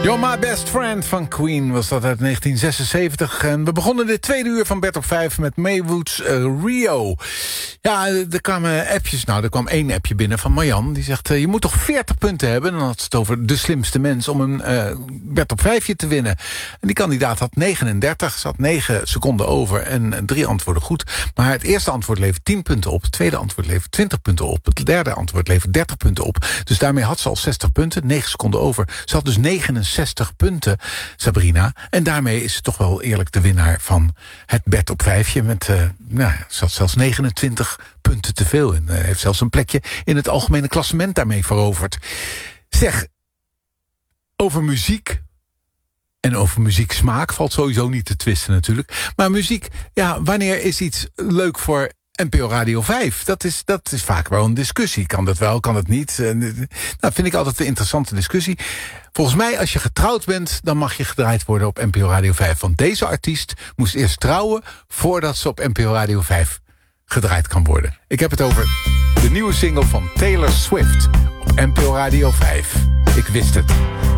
You're My Best Friend van Queen was dat uit 1976. En we begonnen dit tweede uur van Bert op 5 met Maywood's Rio. Ja, er kwamen appjes. Nou, er kwam 1 appje binnen van Marjan. Die zegt, je moet toch 40 punten hebben? En dan had ze het over de slimste mens om een Bert op 5 te winnen. En die kandidaat had 39. Ze had 9 seconden over en 3 antwoorden goed. Maar het eerste antwoord levert 10 punten op. Het tweede antwoord levert 20 punten op. Het derde antwoord levert 30 punten op. Dus daarmee had ze al 60 punten. 9 seconden over. Ze had dus 69 punten, Sabrina. En daarmee is ze toch wel eerlijk de winnaar van het Bert op 5. Met, ze had zelfs 29 punten te veel. En heeft zelfs een plekje in het algemene klassement daarmee veroverd. Zeg, over muziek en over muzieksmaak valt sowieso niet te twisten natuurlijk. Maar muziek, ja, wanneer is iets leuk voor NPO Radio 5? Dat is vaak wel een discussie. Kan dat wel, kan het niet? Dat vind ik altijd een interessante discussie. Volgens mij, als je getrouwd bent, dan mag je gedraaid worden op NPO Radio 5. Want deze artiest moest eerst trouwen voordat ze op NPO Radio 5 gedraaid kan worden. Ik heb het over de nieuwe single van Taylor Swift op NPO Radio 5. Ik wist het.